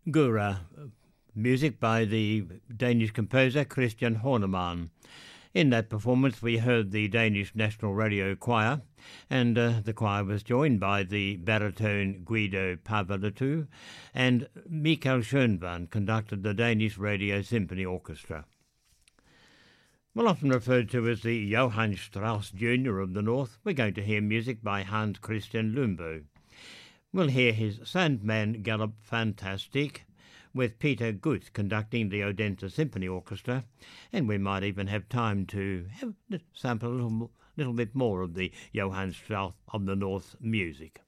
Gura, music by the Danish composer Christian Horneman. In that performance we heard the Danish National Radio Choir, and the choir was joined by the baritone Guido Pavolitou, and Mikael Schönbrand conducted the Danish Radio Symphony Orchestra. Well, often referred to as the Johann Strauss Jr. of the North, we're going to hear music by Hans Christian Lumbo. We'll hear his Sandman Galop Fantastique, with Peter Guth conducting the Odense Symphony Orchestra, and we might even have time to sample a little bit more of the Johann Strauss of the North music.